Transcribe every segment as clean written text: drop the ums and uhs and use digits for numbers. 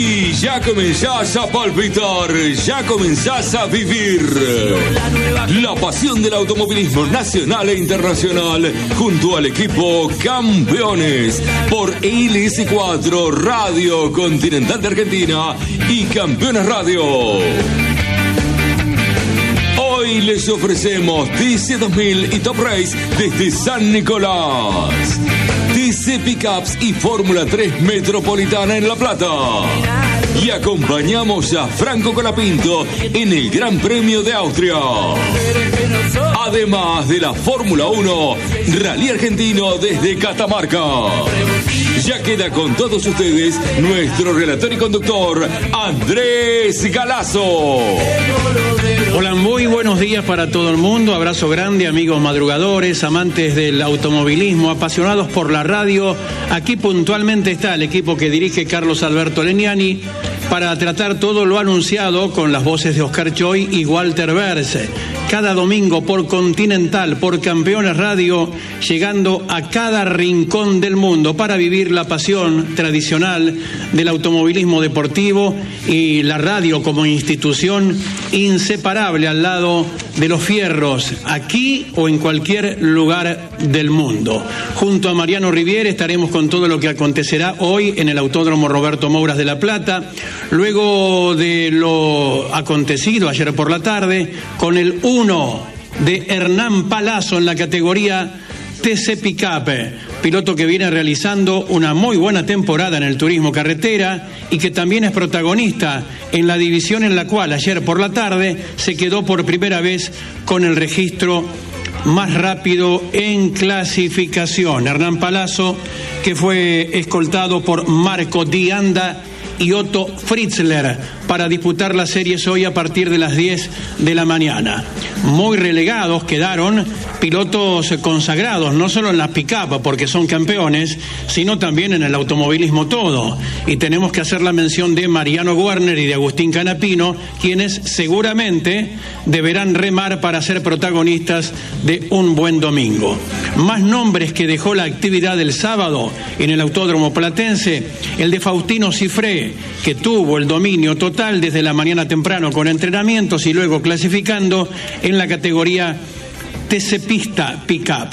Y ya comenzás a palpitar, ya comenzás a vivir la pasión del automovilismo nacional e internacional junto al equipo Campeones por LS4 Radio Continental de Argentina y Campeones Radio. Hoy les ofrecemos TC 2000 y Top Race desde San Nicolás, TC Pickups y Fórmula 3 Metropolitana en La Plata. Y acompañamos a Franco Colapinto en el Gran Premio de Austria. Además de la Fórmula 1, Rally Argentino desde Catamarca. Ya queda con todos ustedes nuestro relator y conductor, Andrés Galazo. Hola, muy buenos días para todo el mundo. Abrazo grande, amigos madrugadores, amantes del automovilismo, apasionados por la radio. Aquí puntualmente está el equipo que dirige Carlos Alberto Leniani para tratar todo lo anunciado con las voces de Oscar Choi y Walter Berce. Cada domingo por Continental, por Campeones Radio, llegando a cada rincón del mundo para vivir la pasión tradicional del automovilismo deportivo y la radio como institución inseparable al lado de los fierros, aquí o en cualquier lugar del mundo. Junto a Mariano Riviere estaremos con todo lo que acontecerá hoy en el Autódromo Roberto Mouras de La Plata, luego de lo acontecido ayer por la tarde con el 1 de Hernán Palazzo en la categoría TC Pickup, piloto que viene realizando una muy buena temporada en el turismo carretera y que también es protagonista en la división en la cual ayer por la tarde se quedó por primera vez con el registro más rápido en clasificación. Hernán Palazzo, que fue escoltado por Marco Di Anda y Otto Fritzler para disputar las series hoy a partir de las 10 de la mañana. Muy relegados quedaron pilotos consagrados, no solo en las pick-up, porque son campeones, sino también en el automovilismo todo. Y tenemos que hacer la mención de Mariano Werner y de Agustín Canapino, quienes seguramente deberán remar para ser protagonistas de un buen domingo. Más nombres que dejó la actividad del sábado en el Autódromo Platense, el de Faustino Cifré, que tuvo el dominio total desde la mañana temprano con entrenamientos y luego clasificando en la categoría TC Pista Pickup.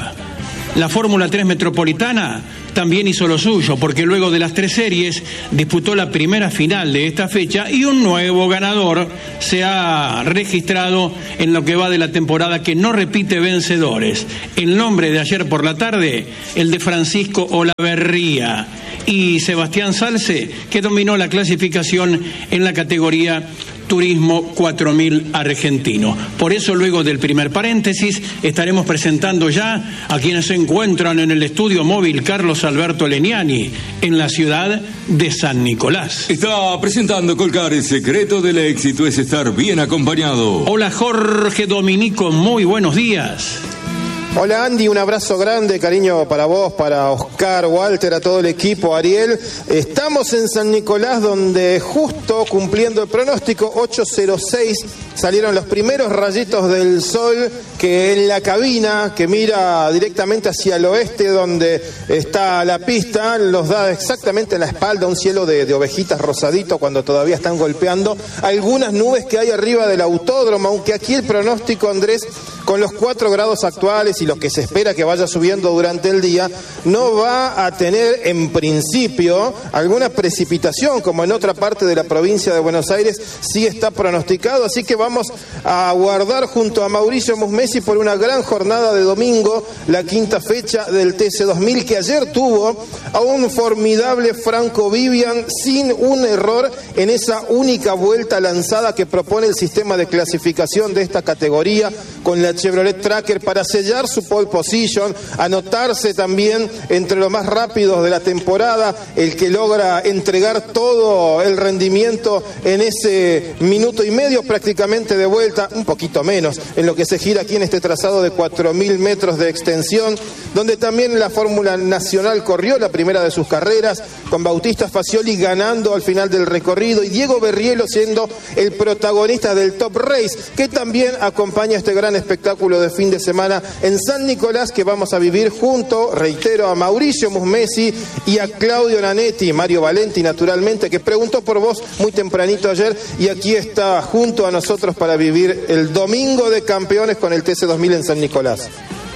La Fórmula 3 Metropolitana también hizo lo suyo, porque luego de las 3 series disputó la primera final de esta fecha y un nuevo ganador se ha registrado en lo que va de la temporada, que no repite vencedores. El nombre de ayer por la tarde, el de Francisco Olaverría y Sebastián Salce, que dominó la clasificación en la categoría Turismo 4000 argentino. Por eso, luego del primer paréntesis, estaremos presentando ya a quienes se encuentran en el estudio móvil Carlos Alberto Leniani, en la ciudad de San Nicolás. Está presentando Colcar, el secreto del éxito es estar bien acompañado. Hola Jorge Dominico, muy buenos días. Hola Andy, un abrazo grande, cariño para vos, para Oscar, Walter, a todo el equipo, Ariel. Estamos en San Nicolás, donde justo cumpliendo el pronóstico 8:06 salieron los primeros rayitos del sol, que en la cabina que mira directamente hacia el oeste donde está la pista los da exactamente en la espalda, un cielo de ovejitas rosadito cuando todavía están golpeando algunas nubes que hay arriba del autódromo, aunque aquí el pronóstico, Andrés, con los 4 grados actuales y lo que se espera que vaya subiendo durante el día, no va a tener en principio alguna precipitación como en otra parte de la provincia de Buenos Aires sí está pronosticado, así que vamos a aguardar junto a Mauricio Musmesi por una gran jornada de domingo, la 5ª fecha del TC 2000, que ayer tuvo a un formidable Franco Vivian sin un error en esa única vuelta lanzada que propone el sistema de clasificación de esta categoría con la Chevrolet Tracker para sellar su pole position, anotarse también entre los más rápidos de la temporada, el que logra entregar todo el rendimiento en ese minuto y medio prácticamente de vuelta, un poquito menos en lo que se gira aquí en este trazado de 4.000 metros de extensión, donde también la Fórmula Nacional corrió la primera de sus carreras, con Bautista Facioli ganando al final del recorrido y Diego Berrielo siendo el protagonista del Top Race, que también acompaña este gran espectáculo de fin de semana en San Nicolás, que vamos a vivir junto, reitero, a Mauricio Musmesi y a Claudio Nanetti, Mario Valenti naturalmente, que preguntó por vos muy tempranito ayer, y aquí está junto a nosotros para vivir el Domingo de Campeones con el TC2000 en San Nicolás.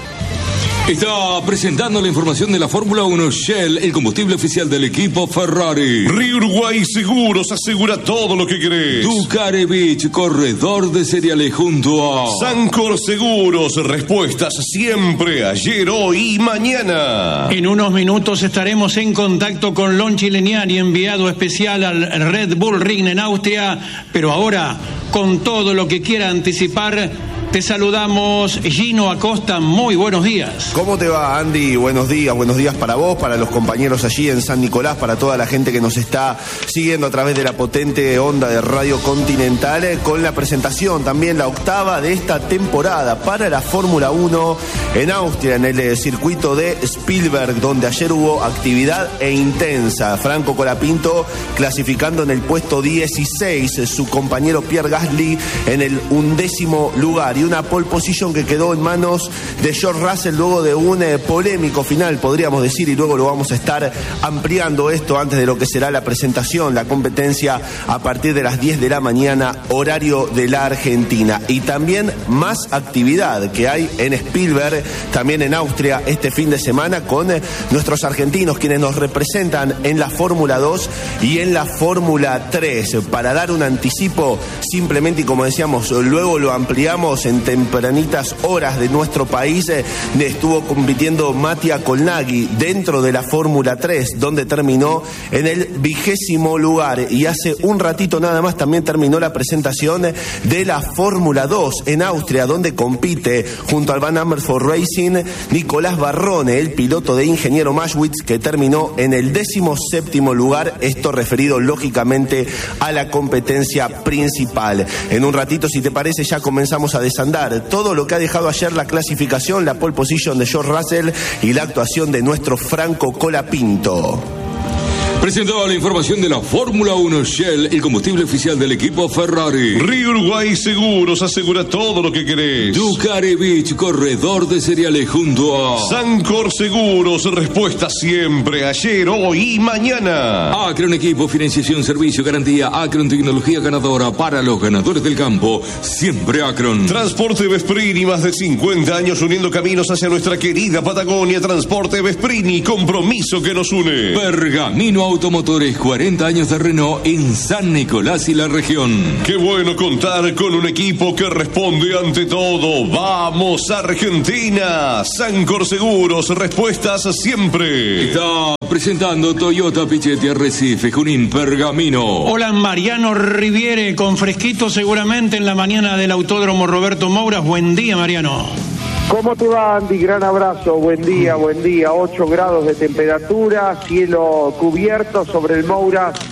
Está presentando la información de la Fórmula 1 Shell, el combustible oficial del equipo Ferrari. Río Uruguay Seguros asegura todo lo que querés. Ducarevich, corredor de cereales junto a Sancor Seguros, respuestas siempre, ayer, hoy y mañana. En unos minutos estaremos en contacto con Lonchi Leniani, enviado especial al Red Bull Ring en Austria, pero ahora, con todo lo que quiera anticipar, te saludamos, Gino Acosta, muy buenos días. ¿Cómo te va, Andy? Buenos días para vos, para los compañeros allí en San Nicolás, para toda la gente que nos está siguiendo a través de la potente onda de Radio Continental, con la presentación también, la octava de esta temporada para la Fórmula 1 en Austria, en el circuito de Spielberg, donde ayer hubo actividad intensa. Franco Colapinto clasificando en el puesto 16, su compañero Pierre Gasly en el 11º lugar. Y una pole position que quedó en manos de George Russell luego de un polémico final, podríamos decir, y luego lo vamos a estar ampliando esto antes de lo que será la presentación, la competencia a partir de las 10 de la mañana, horario de la Argentina. Y también más actividad que hay en Spielberg, también en Austria este fin de semana, con nuestros argentinos, quienes nos representan en la Fórmula 2 y en la Fórmula 3. Para dar un anticipo, simplemente, y como decíamos, luego lo ampliamos, en tempranitas horas de nuestro país estuvo compitiendo Mattia Colnaghi dentro de la Fórmula 3, donde terminó en el 20º lugar, y hace un ratito nada más también terminó la presentación de la Fórmula 2 en Austria, donde compite junto al Van Amersfoort Racing Nicolás Barrone, el piloto de Ingeniero Maschwitz, que terminó en el 17º lugar, esto referido lógicamente a la competencia principal. En un ratito, si te parece, ya comenzamos a desandar todo lo que ha dejado ayer la clasificación, la pole position de George Russell y la actuación de nuestro Franco Colapinto. Presentaba la información de la Fórmula 1 Shell, el combustible oficial del equipo Ferrari. Río Uruguay Seguros asegura todo lo que querés. Ducarevich, corredor de cereales junto a Sancor Seguros, respuestas siempre, ayer, hoy y mañana. Acron Equipo, financiación, servicio, garantía. Acron, tecnología ganadora para los ganadores del campo. Siempre Acron. Transporte Vesprini, más de 50 años uniendo caminos hacia nuestra querida Patagonia. Transporte Vesprini, compromiso que nos une. Pergamino Automotores, 40 años de Renault en San Nicolás y la región. Qué bueno contar con un equipo que responde ante todo. ¡Vamos, Argentina! Sancor Seguros, respuestas siempre. Está presentando Toyota Pichetti, Arrecife, Junín, Pergamino. Hola, Mariano Riviere, con fresquito seguramente en la mañana del Autódromo Roberto Mouras. Buen día, Mariano. ¿Cómo te va, Andy? Gran abrazo, buen día, 8 grados de temperatura, cielo cubierto sobre el Mouras,